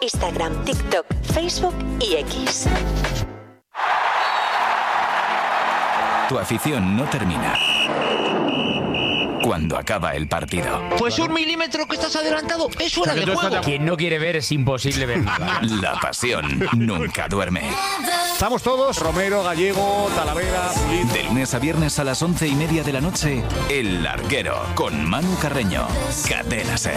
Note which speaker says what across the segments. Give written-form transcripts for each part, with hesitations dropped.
Speaker 1: Instagram, TikTok, Facebook y X.
Speaker 2: Tu afición no termina cuando acaba el partido.
Speaker 3: Pues 1 milímetro que estás adelantado, es fuera de juego.
Speaker 4: Quien no quiere ver es imposible ver nada.
Speaker 2: La pasión nunca duerme.
Speaker 5: Estamos todos, Romero, Gallego, Talavera, Pulido.
Speaker 2: De lunes a viernes a las 11:30 de la noche, El Larguero, con Manu Carreño. Cadena SER.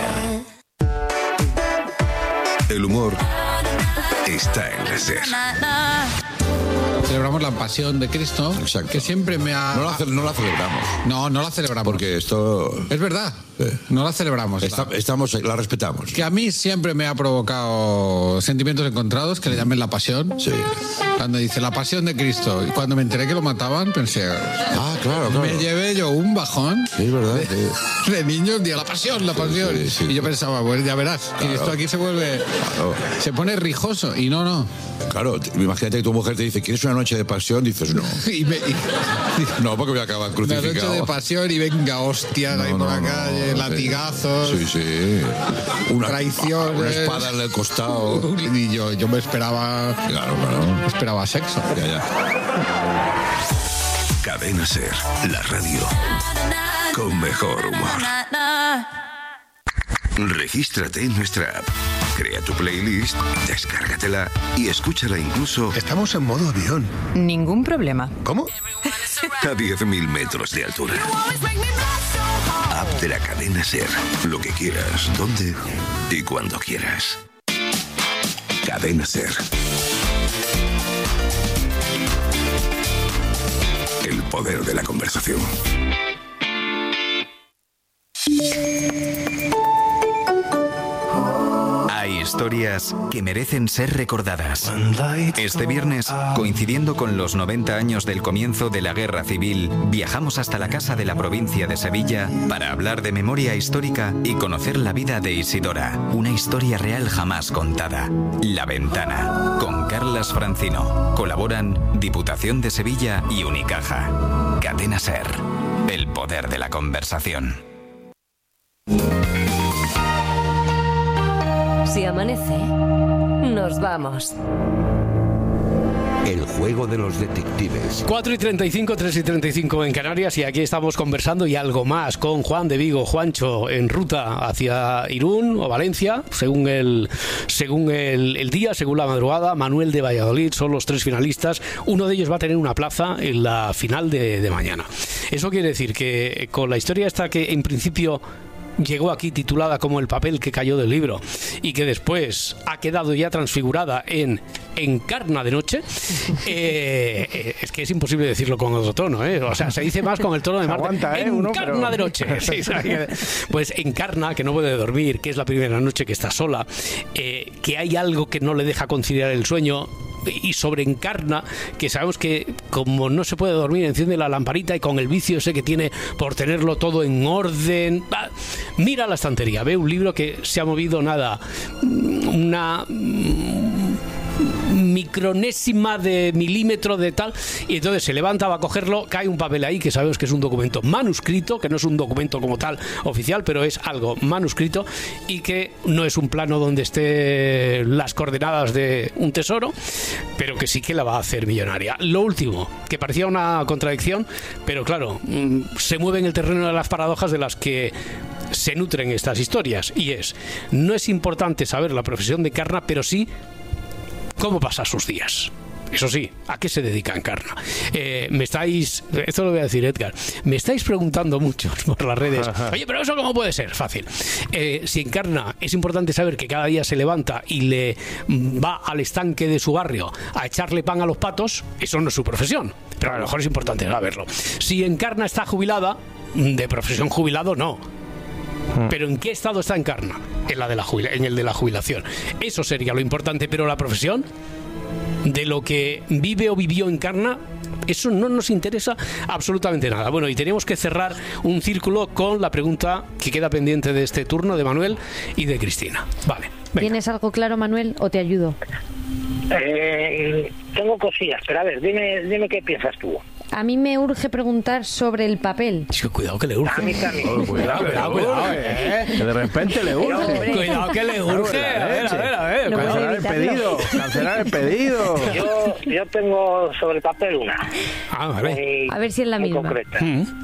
Speaker 6: El humor está en la SER.
Speaker 7: Celebramos la pasión de Cristo.
Speaker 6: Exacto.
Speaker 7: Que siempre me ha...
Speaker 6: No la celebramos.
Speaker 7: No la celebramos.
Speaker 6: Porque esto...
Speaker 7: Es verdad. No la celebramos.
Speaker 6: La respetamos.
Speaker 7: Que a mí siempre me ha provocado sentimientos encontrados, que le llamen la pasión.
Speaker 6: Sí.
Speaker 7: Cuando dice la pasión de Cristo. Y cuando me enteré que lo mataban, pensé...
Speaker 6: Claro.
Speaker 7: Me llevé yo un bajón.
Speaker 6: Sí, es verdad.
Speaker 7: De niños, la pasión.
Speaker 6: Sí.
Speaker 7: Y yo pensaba, pues ya verás. Claro. Y esto aquí se vuelve... Claro. Se pone rijoso. Y no.
Speaker 6: Claro, imagínate que tu mujer te dice, ¿quieres una noche de pasión? Dices, no. No, porque voy a acabar crucificado.
Speaker 7: Una noche de pasión y venga, hostias ahí por la calle, latigazos.
Speaker 6: Sí.
Speaker 7: Traiciones.
Speaker 6: Una espada en el costado.
Speaker 7: Y yo me esperaba...
Speaker 6: Claro.
Speaker 7: Esperaba sexo.
Speaker 6: Ya. Cadena SER, la radio con mejor humor. Regístrate en nuestra app. Crea tu playlist, descárgatela y escúchala incluso...
Speaker 8: Estamos en modo avión.
Speaker 9: Ningún problema.
Speaker 8: ¿Cómo?
Speaker 6: A 10.000 metros de altura. App de la cadena SER. Lo que quieras, donde y cuando quieras. Cadena SER. El poder de la conversación.
Speaker 2: Hay historias que merecen ser recordadas. Este viernes, coincidiendo con los 90 años del comienzo de la Guerra Civil, viajamos hasta la casa de la provincia de Sevilla para hablar de memoria histórica y conocer la vida de Isidora, una historia real jamás contada. La Ventana, con Carlas Francino. Colaboran Diputación de Sevilla y Unicaja. Cadena SER, el poder de la conversación.
Speaker 1: Si amanece, nos vamos.
Speaker 8: El juego de los detectives.
Speaker 5: 4:35, 3:35 en Canarias, y aquí estamos conversando y algo más con Juan de Vigo. Juancho, en ruta hacia Irún o Valencia, según el día, según la madrugada. Manuel de Valladolid, son los 3 finalistas. Uno de ellos va a tener una plaza en la final de mañana. Eso quiere decir que con la historia esta, que en principio llegó aquí titulada como El papel que cayó del libro y que después ha quedado ya transfigurada en Encarna de noche, es que es imposible decirlo con otro tono, o sea, se dice más con el tono de Marta. Encarna de noche. Sí, pues Encarna, que no puede dormir, que es la primera noche que está sola, que hay algo que no le deja conciliar el sueño, y sobre Encarna, que sabemos que como no se puede dormir, enciende la lamparita y con el vicio ese que tiene por tenerlo todo en orden, mira la estantería, ve un libro que se ha movido una micronésima de milímetro de tal, y entonces se levanta, va a cogerlo, cae un papel ahí que sabemos que es un documento manuscrito, que no es un documento como tal oficial, pero es algo manuscrito y que no es un plano donde estén las coordenadas de un tesoro, pero que sí que la va a hacer millonaria. Lo último, que parecía una contradicción, pero claro, se mueve en el terreno de las paradojas de las que se nutren estas historias, y no es importante saber la profesión de Encarna, pero sí cómo pasa sus días. Eso sí, ¿a qué se dedica Encarna? Esto lo voy a decir, Edgar, me estáis preguntando mucho por las redes, oye, pero eso ¿cómo puede ser? Fácil. Si Encarna, es importante saber que cada día se levanta y le va al estanque de su barrio a echarle pan a los patos, eso no es su profesión, pero a lo mejor es importante saberlo. Si Encarna está jubilada, de profesión jubilado no. Pero ¿en qué estado está Encarna? En el de la jubilación. Eso sería lo importante, pero la profesión, de lo que vive o vivió Encarna, eso no nos interesa absolutamente nada. Bueno, y tenemos que cerrar un círculo con la pregunta que queda pendiente de este turno de Manuel y de Cristina. Vale, venga.
Speaker 10: ¿Tienes algo claro, Manuel, o te ayudo?
Speaker 3: Tengo cosillas, pero a ver, dime qué piensas tú.
Speaker 10: A mí me urge preguntar sobre el papel.
Speaker 5: Cuidado que le urge.
Speaker 3: A mí también.
Speaker 5: Cuidado.
Speaker 4: Que de repente le urge.
Speaker 5: Cuidado que le urge. A ver.
Speaker 9: Cancelar el pedido.
Speaker 3: Yo tengo sobre el papel una.
Speaker 5: Vale.
Speaker 10: A ver si es la misma.
Speaker 3: Concreta.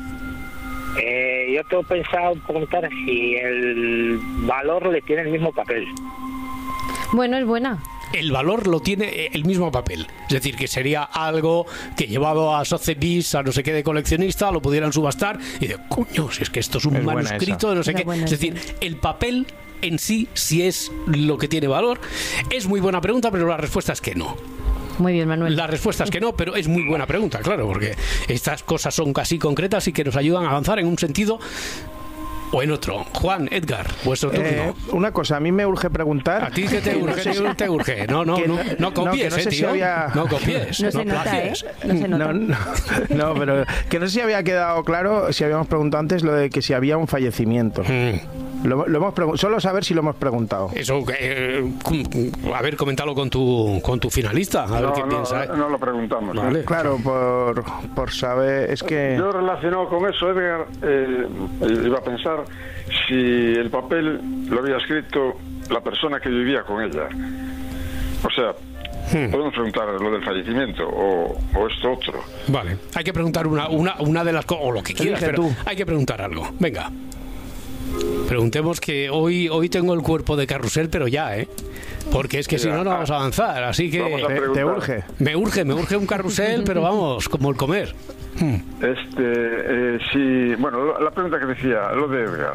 Speaker 3: Yo tengo pensado preguntar si el valor le tiene el mismo papel.
Speaker 10: Bueno, es buena.
Speaker 5: El valor lo tiene el mismo papel. Es decir, que sería algo que llevado a Sotheby's, a no sé qué de coleccionista, lo pudieran subastar y de coño, si es que esto es un manuscrito de no sé qué. Es decir, el papel en sí es lo que tiene valor. Es muy buena pregunta, pero la respuesta es que no.
Speaker 10: Muy bien, Manuel.
Speaker 5: La respuesta es que no, pero es muy buena pregunta, claro, porque estas cosas son casi concretas y que nos ayudan a avanzar en un sentido o en otro. Juan, Edgar, vuestro turno.
Speaker 9: Una cosa, a mí me urge preguntar.
Speaker 5: ¿A ti qué te urge? ¿Te urge? No copies, tío. No copies.
Speaker 10: No se nota, ¿eh? No se nota.
Speaker 9: No, pero que no sé si había quedado claro, si habíamos preguntado antes lo de que si había un fallecimiento. Lo hemos solo saber si lo hemos preguntado.
Speaker 5: Eso, a ver, coméntalo con tu finalista, a ver qué piensa.
Speaker 11: No lo preguntamos.
Speaker 5: Vale.
Speaker 9: Claro, por saber, es que...
Speaker 11: Yo relacionado con eso, Edgar, iba a pensar si el papel lo había escrito la persona que vivía con ella. O sea, podemos preguntar lo del fallecimiento o esto otro.
Speaker 5: Vale, hay que preguntar una de las cosas, o lo que quieras, pero hay que preguntar algo. Venga. Preguntemos, que hoy tengo el cuerpo de carrusel, pero ya, porque es que si no vamos a avanzar, así que
Speaker 9: te urge.
Speaker 5: Me urge un carrusel, pero vamos, como el comer.
Speaker 11: Sí, bueno, la pregunta que decía, lo de Edgar.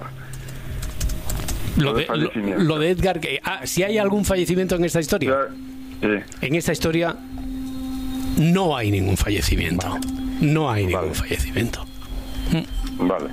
Speaker 5: Lo de Edgar, si hay algún fallecimiento en esta historia.
Speaker 11: Sí.
Speaker 5: En esta historia no hay ningún fallecimiento. Vale. No hay ningún fallecimiento.
Speaker 11: Vale.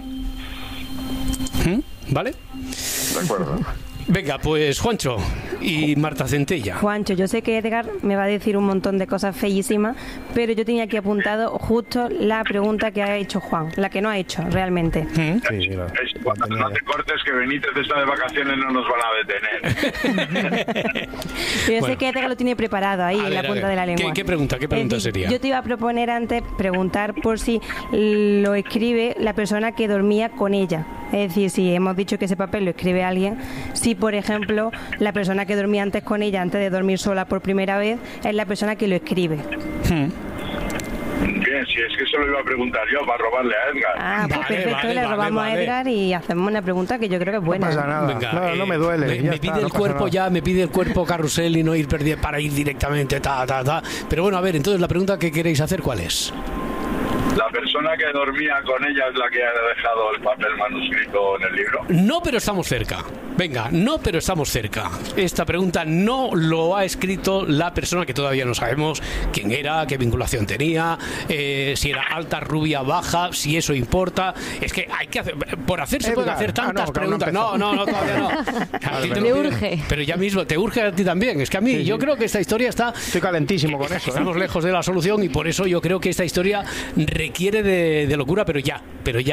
Speaker 5: ¿Vale?
Speaker 11: De acuerdo.
Speaker 5: Venga, pues Juancho y Marta Centella.
Speaker 12: Juancho, yo sé que Edgar me va a decir un montón de cosas feísimas, pero yo tenía aquí apuntado justo la pregunta que ha hecho Juan, la que no ha hecho realmente.
Speaker 11: Sí, cuando no te cortes, que Benítez está de vacaciones, no nos van a detener.
Speaker 12: Yo sé que Edgar lo tiene preparado ahí en la punta de la lengua.
Speaker 5: ¿Qué pregunta sería?
Speaker 12: Yo te iba a proponer antes preguntar por si lo escribe la persona que dormía con ella. Es decir, si hemos dicho que ese papel lo escribe alguien, si por ejemplo la persona que dormía antes con ella, antes de dormir sola por primera vez, es la persona que lo escribe.
Speaker 11: Bien, si es que eso lo iba a preguntar yo para robarle a Edgar.
Speaker 12: Pues perfecto, le robamos a Edgar y hacemos una pregunta que yo creo que es buena.
Speaker 9: No pasa nada. Venga, no me duele.
Speaker 5: Me pide el cuerpo me pide el cuerpo carrusel y no ir para ir directamente, Pero bueno, a ver, entonces la pregunta que queréis hacer, ¿cuál es?
Speaker 11: ¿La persona que dormía con ella es la que ha dejado el papel manuscrito en el libro?
Speaker 5: No, pero estamos cerca. Venga, no, pero estamos cerca. Esta pregunta no lo ha escrito la persona que todavía no sabemos quién era, qué vinculación tenía, si era alta, rubia, baja, si eso importa. Es que hay que hacer... Por hacer se pueden hacer tantas preguntas. No, todavía no. A ti
Speaker 10: te urge.
Speaker 5: Pero ya mismo, te urge a ti también. Es que a mí, yo creo que esta historia está...
Speaker 9: Estoy calentísimo con eso.
Speaker 5: Estamos lejos de la solución y por eso yo creo que esta historia requiere de locura, pero ya.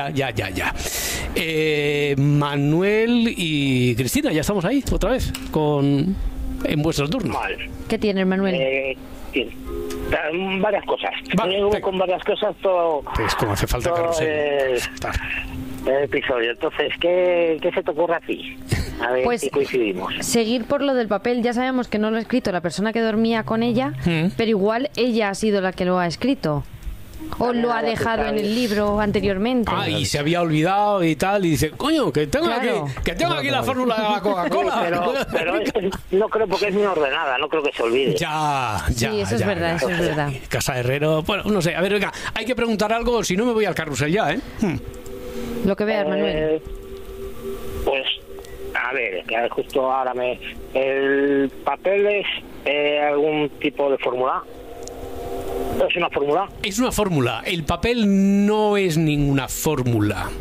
Speaker 5: Manuel y Cristina, ya estamos ahí otra vez en vuestro turno.
Speaker 3: Vale.
Speaker 10: ¿Qué tienes, Manuel?
Speaker 3: Varias cosas.
Speaker 5: Vale,
Speaker 3: con varias cosas todo.
Speaker 5: Es como hace falta carrusel.
Speaker 3: El episodio. Entonces, ¿qué se te ocurre a ti? A ver si coincidimos.
Speaker 10: Seguir por lo del papel. Ya sabemos que no lo ha escrito la persona que dormía con ella, pero igual ella ha sido la que lo ha escrito. O lo ha dejado en el libro anteriormente.
Speaker 5: Y se había olvidado y tal, y dice, coño, que tengo aquí la fórmula de la Coca-Cola.
Speaker 3: Pero no creo, porque es muy ordenada, no creo que se olvide.
Speaker 10: Sí, eso es verdad.
Speaker 5: Casa Herrero, bueno, no sé, a ver, venga, hay que preguntar algo, si no me voy al carrusel ya,
Speaker 10: Lo que veas, Manuel.
Speaker 3: Pues, a ver, que justo ahora ¿el papel es algún tipo de fórmula? ¿Es una fórmula?
Speaker 5: Es una fórmula. El papel no es ninguna fórmula.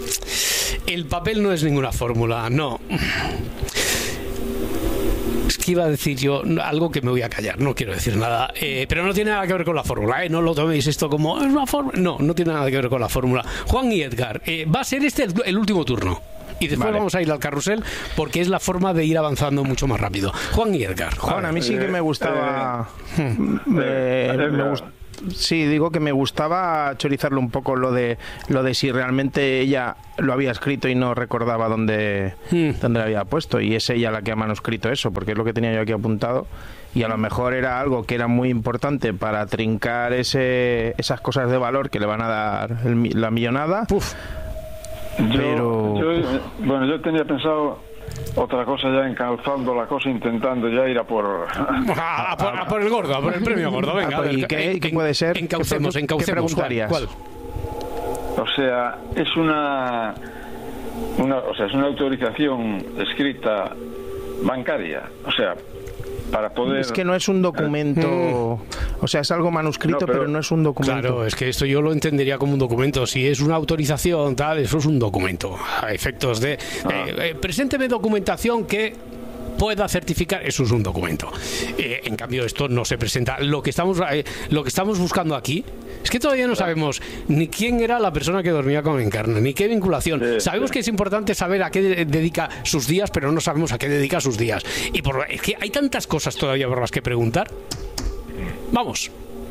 Speaker 5: No. Es que iba a decir yo algo que me voy a callar, no quiero decir nada, pero no tiene nada que ver con la fórmula, no lo toméis esto como es una fórmula. No tiene nada que ver con la fórmula. Juan y Edgar, va a ser el último turno. Y después vamos a ir al carrusel porque es la forma de ir avanzando mucho más rápido. Juan y Edgar.
Speaker 9: Juan, a mí sí que me gustaba. Sí, digo que me gustaba chorizarlo un poco lo de si realmente ella lo había escrito y no recordaba dónde lo había puesto, y es ella la que ha manuscrito eso, porque es lo que tenía yo aquí apuntado, y a lo mejor era algo que era muy importante para trincar esas cosas de valor que le van a dar la millonada.
Speaker 11: Yo tenía pensado otra cosa, ya encalzando la cosa, intentando ya ir a por
Speaker 5: el gordo, a por el premio gordo. Venga,
Speaker 9: ¿y qué puede ser?
Speaker 5: Encaucemos.
Speaker 9: ¿Qué preguntarías?
Speaker 5: ¿Cuál?
Speaker 11: O sea, es una autorización escrita bancaria, o sea, para poder...
Speaker 9: Es que no es un documento, o sea, es algo manuscrito, pero no es un documento.
Speaker 5: Claro, es que esto yo lo entendería como un documento. Si es una autorización, tal, eso es un documento. A efectos de... presénteme documentación que pueda certificar, eso es un documento. En cambio, esto no se presenta. Lo que estamos buscando aquí es que todavía no sabemos ni quién era la persona que dormía con Encarna, ni qué vinculación. Sabemos que es importante saber a qué dedica sus días, pero no sabemos a qué dedica sus días. Y es que hay tantas cosas todavía por las que preguntar. Vamos.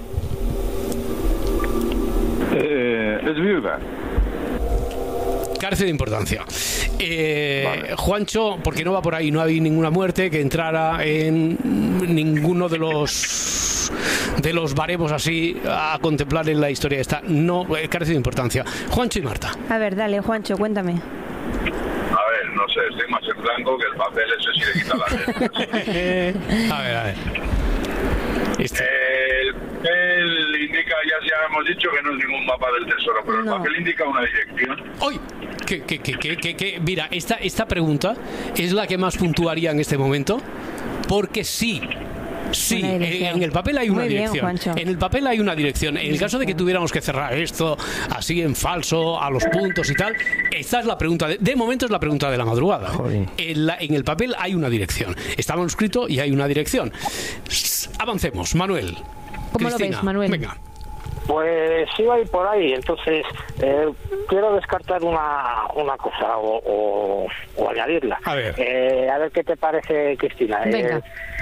Speaker 11: Es viuda.
Speaker 5: Carece de importancia. Vale. Juancho, porque no va por ahí, no hay ninguna muerte que entrara en ninguno de los baremos así a contemplar en la historia esta. No, carece de importancia. Juancho y Marta.
Speaker 12: A ver, dale, Juancho, cuéntame.
Speaker 13: A ver, no sé, estoy más en blanco que el papel ese si le quita la letra.
Speaker 5: A ver.
Speaker 13: El papel indica, ya hemos dicho que no es ningún mapa del tesoro, pero el papel indica una dirección.
Speaker 5: ¡Ay! Mira, esta pregunta es la que más puntuaría en este momento, porque sí, en el papel hay una dirección. En el papel hay una dirección. En el caso de que tuviéramos que cerrar esto así en falso, a los puntos y tal, esta es la pregunta. De momento es la pregunta de la madrugada. En el papel hay una dirección. Está manuscrito y hay una dirección. Avancemos, Manuel.
Speaker 10: ¿Cómo
Speaker 5: Cristina,
Speaker 10: lo ves, Manuel?
Speaker 5: Venga.
Speaker 3: Pues sí va a ir por ahí, entonces quiero descartar una cosa o añadirla.
Speaker 5: A ver
Speaker 3: qué te parece, Cristina.
Speaker 10: Venga.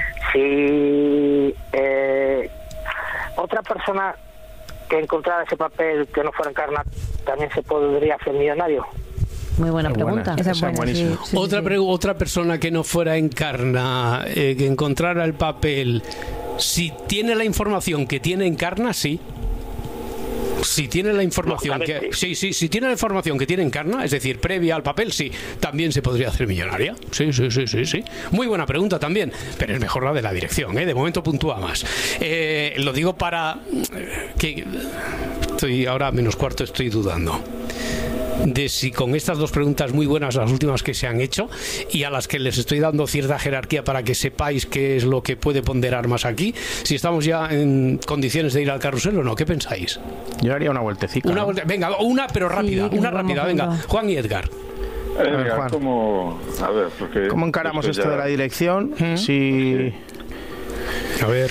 Speaker 3: Si otra persona que encontrara ese papel que no fuera Encarna, ¿también se podría hacer millonario?
Speaker 10: Muy buena pregunta.
Speaker 12: Esa es buena, sí.
Speaker 5: Otra persona que no fuera Encarna, que encontrara el papel, si tiene la información que tiene Encarna, sí. Si tiene la información si tiene la información que tiene Encarna, es decir, previa al papel, sí, también se podría hacer millonaria. Sí. Muy buena pregunta también, pero es mejor la de la dirección, de momento puntúa más. Lo digo para que estoy ahora menos cuarto, estoy dudando de si con estas dos preguntas muy buenas, las últimas que se han hecho, y a las que les estoy dando cierta jerarquía para que sepáis qué es lo que puede ponderar más aquí, si estamos ya en condiciones de ir al carrusel o no. ¿Qué pensáis?
Speaker 9: Yo haría una vueltecita.
Speaker 5: Venga, una pero rápida, venga. Juan y Edgar.
Speaker 11: Juan. ¿Cómo
Speaker 9: encaramos esto de la dirección?
Speaker 5: A ver.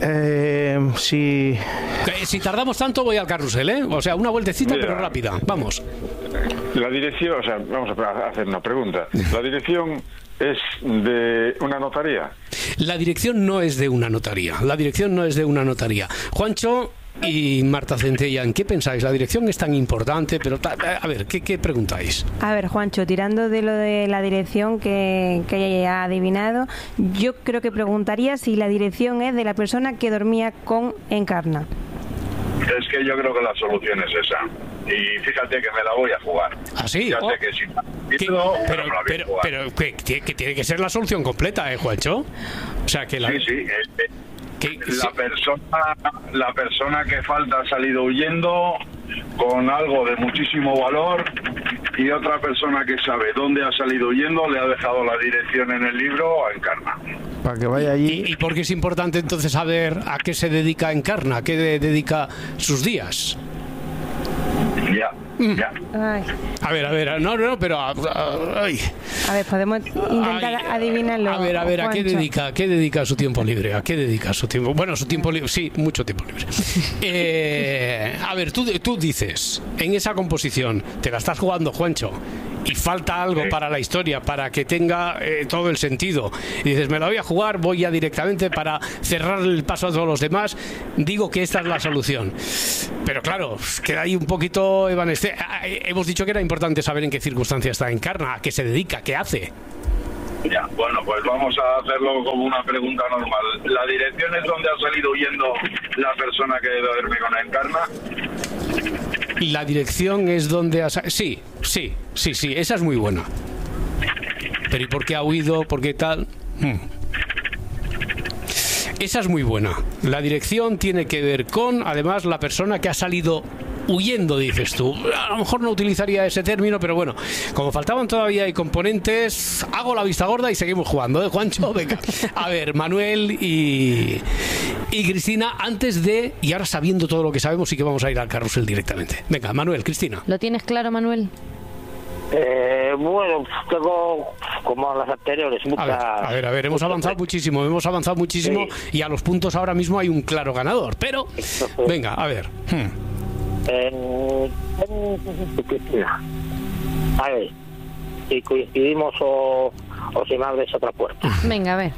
Speaker 9: Si
Speaker 5: tardamos tanto, voy al carrusel, O sea, una vueltecita, pero rápida. Vamos.
Speaker 11: La dirección, o sea, vamos a hacer una pregunta. ¿La dirección es de una notaría?
Speaker 5: La dirección no es de una notaría. Juancho y Marta Centellán, ¿qué pensáis? La dirección es tan importante, pero a ver, ¿qué preguntáis?
Speaker 12: A ver, Juancho, tirando de lo de la dirección que haya adivinado, yo creo que preguntaría si la dirección es de la persona que dormía con Encarna.
Speaker 13: Es que yo creo que la solución es esa. Y fíjate que me la voy a jugar.
Speaker 5: ¿Ah, sí?
Speaker 13: Ya sé que sí. Pero
Speaker 5: que tiene que ser la solución completa, Juancho. O sea, que
Speaker 13: la persona que falta ha salido huyendo con algo de muchísimo valor, y otra persona que sabe dónde ha salido huyendo le ha dejado la dirección en el libro a Encarna.
Speaker 9: Para que vaya allí.
Speaker 5: ¿Y por qué es importante entonces saber a qué se dedica Encarna? ¿A qué dedica sus días?
Speaker 13: Ya.
Speaker 12: Ay.
Speaker 5: A ver, no, pero... Ay.
Speaker 12: A ver, podemos intentar adivinarlo.
Speaker 5: A ver, ¿a qué dedica su tiempo libre? ¿A qué dedica su tiempo? Bueno, su tiempo libre, sí, mucho tiempo libre. A ver, tú dices, en esa composición, te la estás jugando, Juancho, y falta algo para la historia, para que tenga todo el sentido, y dices, me la voy a jugar, voy ya directamente para cerrar el paso a todos los demás, digo que esta es la solución. Pero claro, queda ahí un poquito evanescente. Hemos dicho que era importante saber en qué circunstancias está Encarna, a qué se dedica, qué hace.
Speaker 13: Ya, bueno, pues vamos a hacerlo como una pregunta normal. ¿La dirección es donde ha salido huyendo la persona que duerme con Encarna?
Speaker 5: La dirección es donde ha sí, esa es muy buena. Pero ¿y por qué ha huido? ¿Por qué tal? Esa es muy buena. La dirección tiene que ver con, además, la persona que ha salido huyendo, dices tú. A lo mejor no utilizaría ese término, pero bueno, como faltaban todavía hay componentes, hago la vista gorda y seguimos jugando, ¿eh, Juancho? Venga. A ver, Manuel y Cristina, antes de, y ahora sabiendo todo lo que sabemos, sí que vamos a ir al carrusel directamente. Venga, Manuel, Cristina.
Speaker 10: ¿Lo tienes claro, Manuel?
Speaker 3: Bueno, tengo como las anteriores muchas...
Speaker 5: A ver, hemos avanzado muchísimo sí. Y a los puntos ahora mismo hay un claro ganador, pero venga, a ver.
Speaker 3: A ver, si coincidimos o si me abres otra puerta.
Speaker 10: Venga, a ver.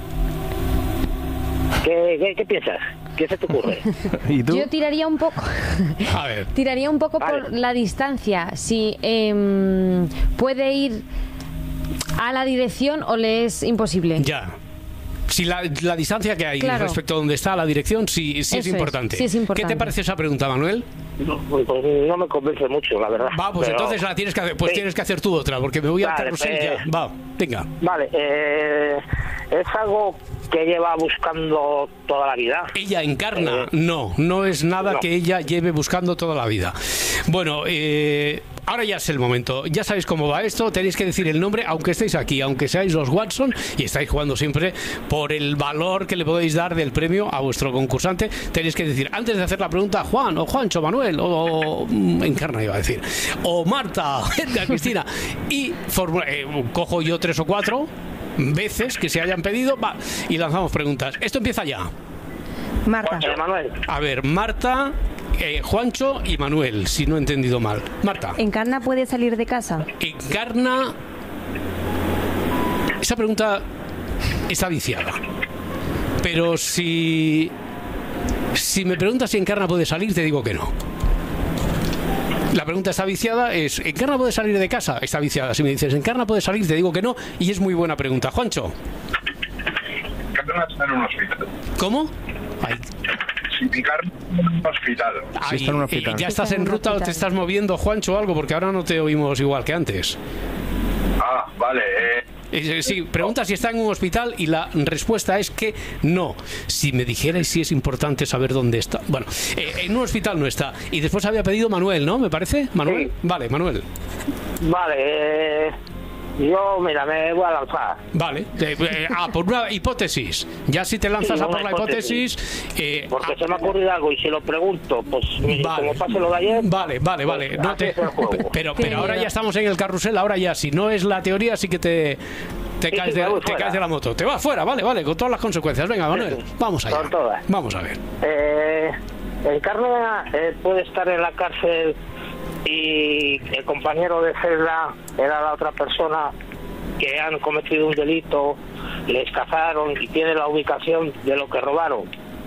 Speaker 3: ¿Qué piensas? ¿Qué se te ocurre?
Speaker 9: ¿Y tú?
Speaker 10: Yo tiraría un poco.
Speaker 5: A ver.
Speaker 10: Tiraría un poco por la distancia. Si puede ir a la dirección o le es imposible.
Speaker 5: Ya. Si la distancia que hay respecto a donde está la dirección, sí es importante.
Speaker 10: Sí es importante.
Speaker 5: ¿Qué te parece esa pregunta, Manuel?
Speaker 3: Pues no me convence mucho, la verdad.
Speaker 5: Va, pues entonces la tienes que hacer. Pues tienes que hacer tú otra, porque me voy al carrusel ya. Va, venga.
Speaker 3: Vale, es algo que lleva buscando toda la vida.
Speaker 5: Ella Encarna, no es nada que ella lleve buscando toda la vida. Bueno, ahora ya es el momento. Ya sabéis cómo va esto. Tenéis que decir el nombre, aunque estéis aquí, aunque seáis los Watson y estáis jugando siempre por el valor que le podéis dar del premio a vuestro concursante. Tenéis que decir, antes de hacer la pregunta, Juan o Juancho, Manuel o Encarna iba a decir, o Marta, Edgar, Cristina, y cojo yo 3 o 4 veces que se hayan pedido, va, y lanzamos preguntas. Esto empieza ya.
Speaker 12: Marta.
Speaker 3: Manuel.
Speaker 5: A ver, Marta, Juancho y Manuel, si no he entendido mal. Marta.
Speaker 12: ¿Encarna puede salir de casa?
Speaker 5: Encarna... Esa pregunta está viciada. Pero si me preguntas si Encarna puede salir, te digo que no. La pregunta está viciada, es ¿Encarna puede salir de casa? Está viciada. Si me dices ¿Encarna puede salir? Te digo que no, y es muy buena pregunta. Juancho.
Speaker 13: Encarna está en un hospital.
Speaker 5: ¿Cómo?
Speaker 13: Encarna en un hospital.
Speaker 5: Sí, está en un hospital. ¿Ya estás en ruta o te estás moviendo, Juancho, o algo? Porque ahora no te oímos igual que antes.
Speaker 13: Ah, vale.
Speaker 5: Sí, pregunta si está en un hospital y la respuesta es que no. Si me dijerais si es importante saber dónde está. Bueno, en un hospital no está. Y después había pedido Manuel, ¿no? ¿Me parece? ¿Manuel? Sí. Vale, Manuel.
Speaker 3: Vale, yo, mira, me voy a lanzar.
Speaker 5: Vale, por una hipótesis. Ya si te lanzas a por la hipótesis...
Speaker 3: porque se me ha ocurrido algo y si lo pregunto, pues como pase lo de ayer...
Speaker 5: Vale.
Speaker 3: Pues,
Speaker 5: no pero ahora ya estamos en el carrusel, ahora ya, si no es la teoría, sí que te caes de la moto. Te vas fuera, vale, con todas las consecuencias. Venga, Manuel, vamos allá.
Speaker 3: Con todas.
Speaker 5: Vamos a ver.
Speaker 3: Encarna puede estar en la cárcel y el compañero de celda era la otra persona que han cometido un delito, les cazaron y tiene la ubicación de lo que robaron.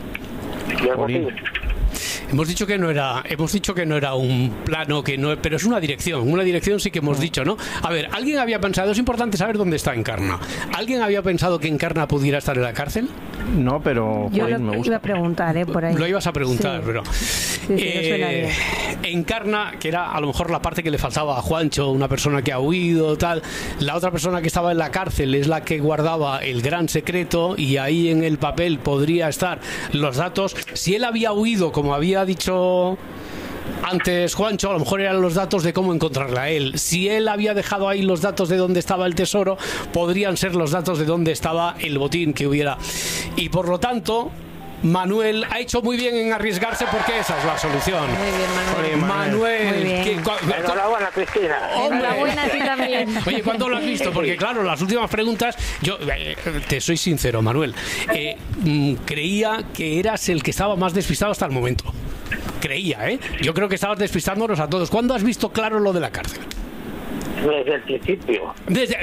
Speaker 5: Hemos dicho que no era un plano, pero es una dirección sí que hemos dicho, ¿no? A ver, ¿alguien había pensado, es importante saber dónde está Encarna? ¿Alguien había pensado que Encarna pudiera estar en la cárcel?
Speaker 9: No, pero
Speaker 12: yo me iba a preguntar, por ahí.
Speaker 5: Lo ibas a preguntar,
Speaker 12: sí.
Speaker 5: Pero
Speaker 12: Sí,
Speaker 5: Encarna, que era a lo mejor la parte que le faltaba a Juancho, una persona que ha huido, tal. La otra persona que estaba en la cárcel es la que guardaba el gran secreto, y ahí en el papel podría estar los datos. Si él había huido, como había dicho antes Juancho, a lo mejor eran los datos de cómo encontrarla a él. Si él había dejado ahí los datos de dónde estaba el tesoro, podrían ser los datos de dónde estaba el botín que hubiera. Y por lo tanto, Manuel ha hecho muy bien en arriesgarse, porque esa es la solución.
Speaker 10: Muy bien,
Speaker 5: Manuel.
Speaker 10: Muy bien.
Speaker 3: Enhorabuena, Cristina.
Speaker 10: Enhorabuena a ti también.
Speaker 5: Oye, ¿cuándo lo has visto? Porque claro, las últimas preguntas, yo te soy sincero, Manuel, creía que eras el que estaba más despistado hasta el momento. Creía, yo creo que estabas despistándonos a todos. ¿Cuándo has visto claro lo de la cárcel?
Speaker 3: Desde el principio.
Speaker 5: ¿Desde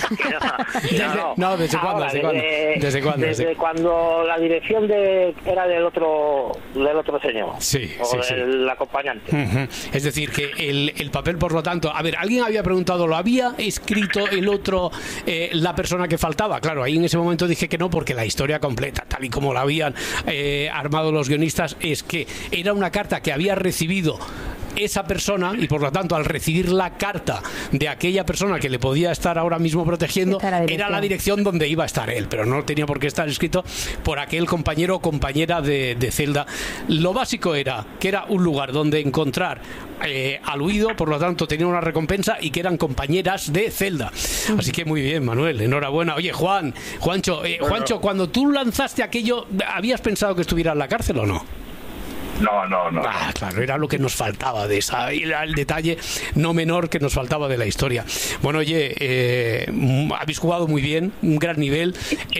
Speaker 5: cuándo?
Speaker 3: Desde cuando la dirección era del otro señor.
Speaker 5: Sí,
Speaker 3: del acompañante.
Speaker 5: Uh-huh. Es decir, que el papel, por lo tanto... A ver, alguien había preguntado, ¿lo había escrito el otro, la persona que faltaba? Claro, ahí en ese momento dije que no, porque la historia completa, tal y como la habían armado los guionistas, es que era una carta que había recibido esa persona, y por lo tanto al recibir la carta de aquella persona que le podía estar ahora mismo protegiendo, era la dirección donde iba a estar él, pero no tenía por qué estar escrito por aquel compañero o compañera de celda. Lo básico era que era un lugar donde encontrar al huido, por lo tanto tenía una recompensa, y que eran compañeras de celda. Así que muy bien, Manuel, enhorabuena. Oye, Juancho, cuando tú lanzaste aquello, ¿habías pensado que estuviera en la cárcel o no?
Speaker 13: No.
Speaker 5: Ah, claro, era lo que nos faltaba de esa, era el detalle no menor que nos faltaba de la historia. Bueno, oye, habéis jugado muy bien, un gran nivel.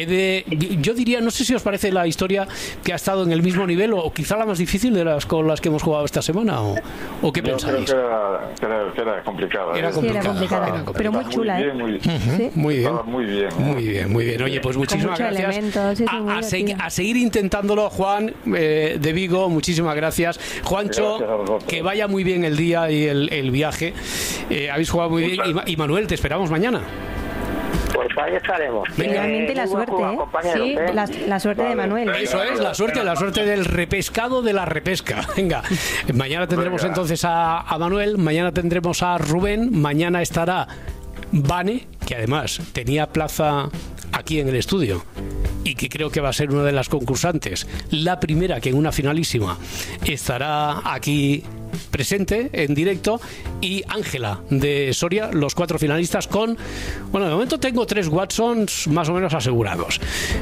Speaker 5: Yo diría, no sé si os parece la historia que ha estado en el mismo nivel, o quizá la más difícil de las con las que hemos jugado esta semana, o qué pensáis.
Speaker 13: Creo que era complicada.
Speaker 12: Era complicada, pero muy chula.
Speaker 5: Muy bien. Oye, pues muchísimas gracias. A seguir intentándolo, Juan de Vigo, muchísimas gracias. Juancho, que vaya muy bien el día y el viaje. Habéis jugado muy bien. Y Manuel, te esperamos mañana.
Speaker 3: Pues ahí estaremos.
Speaker 12: Finalmente la suerte, Sí, la suerte de Manuel.
Speaker 5: Eso es, la suerte del repescado de la repesca. Venga, mañana tendremos entonces a Manuel, mañana tendremos a Rubén, mañana estará Vane, que además tenía plaza aquí en el estudio y que creo que va a ser una de las concursantes, la primera que en una finalísima estará aquí presente en directo, y Ángela de Soria, los 4 finalistas con... Bueno, de momento tengo 3 Watsons más o menos asegurados.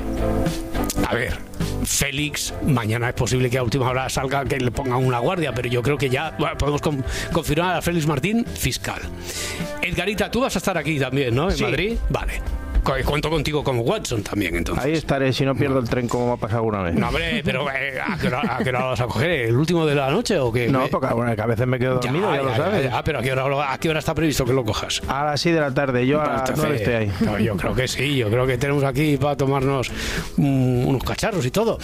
Speaker 5: A ver, Félix, mañana es posible que a última hora salga que le pongan una guardia, pero yo creo que ya podemos confirmar a Félix Martín, fiscal. Edgarita, tú vas a estar aquí también, ¿no? En Madrid. Vale. Cuento contigo como Watson también, entonces.
Speaker 9: Ahí estaré, si no pierdo el tren como me ha pasado alguna vez.
Speaker 5: No, hombre, pero ¿a qué hora vas a coger? ¿El último de la noche o qué?
Speaker 9: No, porque bueno, que a veces me quedo dormido, ya lo sabes.
Speaker 5: Pero ¿a qué hora está previsto que lo cojas?
Speaker 9: A las 6 de la tarde, yo a las 9 estoy ahí.
Speaker 5: No, yo creo que sí, yo creo que tenemos aquí para tomarnos unos cacharros y todo.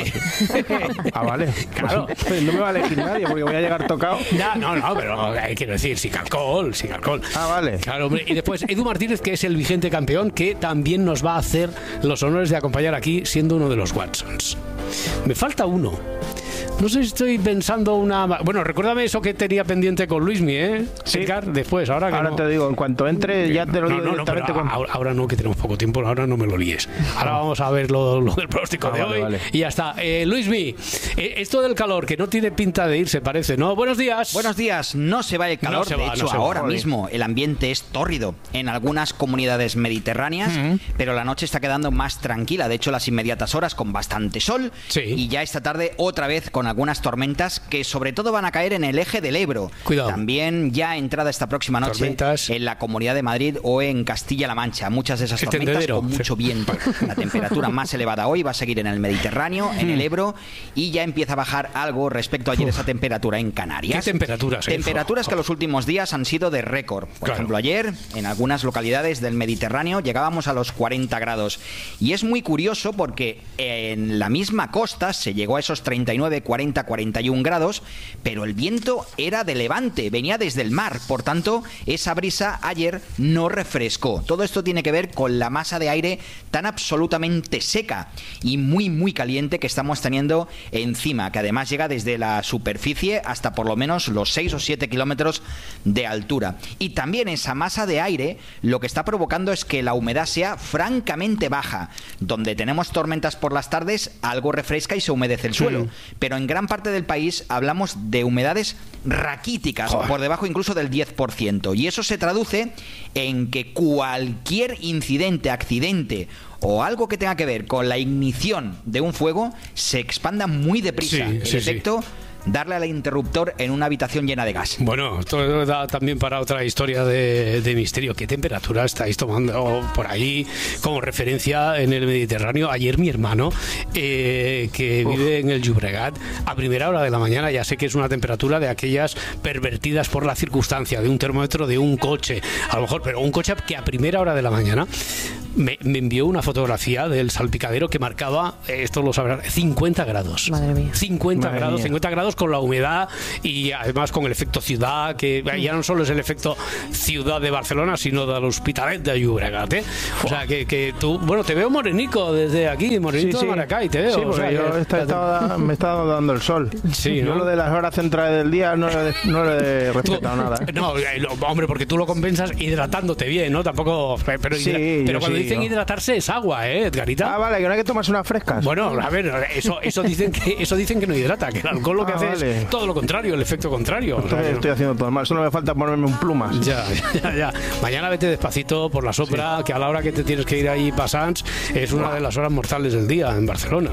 Speaker 9: Vale.
Speaker 5: Claro.
Speaker 9: Pues no me va a elegir nadie porque voy a llegar tocado.
Speaker 5: No, pero quiero decir, sin alcohol.
Speaker 9: Vale.
Speaker 5: Claro, hombre. Y después Edu Martínez, que es el vigente campeón, que también nos va a hacer los honores de acompañar aquí, siendo uno de los Watsons. Me falta uno. No sé si estoy pensando una... Bueno, recuérdame eso que tenía pendiente con Luismi, ¿eh?
Speaker 9: Sí.
Speaker 5: Edgar, después, ahora
Speaker 9: no.
Speaker 5: te
Speaker 9: digo, en cuanto entre ya te lo digo directamente.
Speaker 5: Ahora no, que tenemos poco tiempo, ahora no me lo líes. Ahora vamos a ver lo del pronóstico de hoy. Vale. Y ya está. Luismi, esto del calor, que no tiene pinta de irse, parece, ¿no? Buenos días.
Speaker 14: Buenos días. No se va el calor, de hecho, ahora mismo el ambiente es tórrido en algunas comunidades mediterráneas, pero la noche está quedando más tranquila. De hecho, las inmediatas horas con bastante sol, y ya esta tarde otra vez con algunas tormentas que sobre todo van a caer en el eje del Ebro.
Speaker 5: Cuidado.
Speaker 14: También ya entrada esta próxima noche en la Comunidad de Madrid o en Castilla-La Mancha. Muchas de esas tormentas con mucho viento. La temperatura más elevada hoy va a seguir en el Mediterráneo, en el Ebro, y ya empieza a bajar algo respecto a ayer esa temperatura en Canarias.
Speaker 5: ¿Qué temperaturas?
Speaker 14: Temperaturas que los últimos días han sido de récord. Por ejemplo, ayer en algunas localidades del Mediterráneo llegábamos a los 40 grados. Y es muy curioso porque en la misma costa se llegó a esos 39, 40, 41 grados, pero el viento era de levante, venía desde el mar, por tanto, esa brisa ayer no refrescó. Todo esto tiene que ver con la masa de aire tan absolutamente seca y muy, muy caliente que estamos teniendo encima, que además llega desde la superficie hasta por lo menos los 6 o 7 kilómetros de altura. Y también esa masa de aire lo que está provocando es que la humedad sea francamente baja. Donde tenemos tormentas por las tardes, algo refresca y se humedece el suelo. Pero en gran parte del país hablamos de humedades raquíticas, por debajo incluso del 10%. Y eso se traduce en que cualquier incidente, accidente o algo que tenga que ver con la ignición de un fuego se expanda muy deprisa. El efecto darle al interruptor en una habitación llena de gas.
Speaker 5: Bueno, esto da también para otra historia de misterio. ¿Qué temperatura estáis tomando por ahí como referencia en el Mediterráneo? Ayer mi hermano, que vive en el Llobregat, a primera hora de la mañana, ya sé que es una temperatura de aquellas pervertidas por la circunstancia, de un termómetro de un coche, a lo mejor, pero un coche que a primera hora de la mañana me envió una fotografía del salpicadero que marcaba, esto lo sabrán, 50 grados.
Speaker 10: Madre mía.
Speaker 5: 50 grados con la humedad y además con el efecto ciudad, que ya no solo es el efecto ciudad de Barcelona, sino del Hospitalet de Llobregat, ¿eh? O sea, que tú, bueno, te veo morenico desde aquí, morenito de Maracay, te veo.
Speaker 9: Sí, porque yo me he estado dando el sol.
Speaker 5: Sí,
Speaker 9: yo
Speaker 5: ¿no?
Speaker 9: Lo de las horas centrales del día no le he respetado nada.
Speaker 5: No, hombre, porque tú lo compensas hidratándote bien, ¿no? Tampoco... Pero cuando dicen hidratarse es agua, Edgarita.
Speaker 9: Ah, vale, que no hay que tomarse unas frescas.
Speaker 5: Bueno, a ver, eso dicen que no hidrata, que el alcohol lo que hace es todo lo contrario, el efecto contrario.
Speaker 9: Estoy haciendo todo mal, solo me falta ponerme un plumas.
Speaker 5: Ya. Mañana vete despacito por la Sopra, que a la hora que te tienes que ir ahí para Sants es una de las horas mortales del día en Barcelona.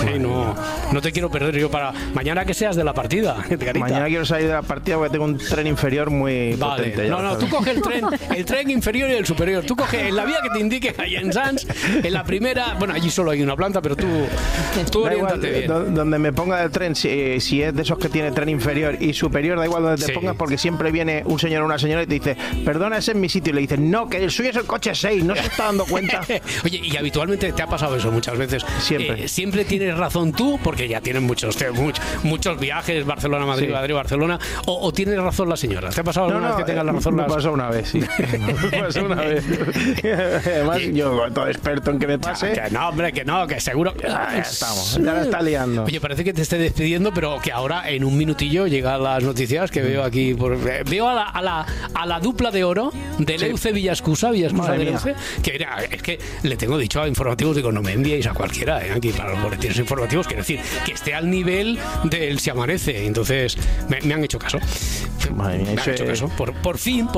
Speaker 5: No te quiero perder yo para... Mañana que seas de la partida, Edgarita.
Speaker 9: Mañana quiero salir de la partida porque tengo un tren inferior muy potente.
Speaker 5: No, tú coge el tren inferior y el superior. Tú coge en la vía que te indique ahí en Sants, en la primera... Bueno, allí solo hay una planta, pero tú oriéntate bien.
Speaker 9: Donde me ponga el tren, si es de esos que tiene tren inferior y superior, da igual donde te pongas, porque siempre viene un señor o una señora y te dice, perdona, ese es mi sitio. Y le dices, no, que el suyo es el coche 6, no se está dando cuenta.
Speaker 5: Oye, y habitualmente te ha pasado eso muchas veces.
Speaker 9: Siempre.
Speaker 5: Siempre tienes razón tú, porque ya tienes muchos viajes, Barcelona-Madrid, Madrid-Barcelona, o tienes razón la señora. ¿Te ha pasado alguna vez que tengas la razón?
Speaker 9: Me pasó una vez, sí. Me pasó una vez. Además, yo, todo experto en que me pase.
Speaker 5: Que seguro.
Speaker 9: Ya estamos, ya la está liando.
Speaker 5: Oye, parece que te esté despidiendo, pero que ahora en un minutillo llegan las noticias que veo aquí. Veo a la dupla de oro de Leuce Villascusa de Leuce, que mira, es que le tengo dicho a informativos, digo, no me enviéis a cualquiera aquí para los boletines informativos, quiero decir, que esté al nivel del Si Amanece. Entonces, me han hecho caso.
Speaker 9: Madre mía,
Speaker 5: me han hecho caso. Por fin.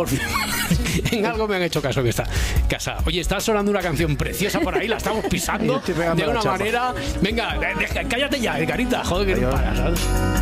Speaker 5: En algo me han hecho caso que está casa. Oye, está sonando una canción preciosa por ahí, la estamos pisando de una manera. Venga, cállate ya, Edgarita, joder, que no paras, ¿sabes?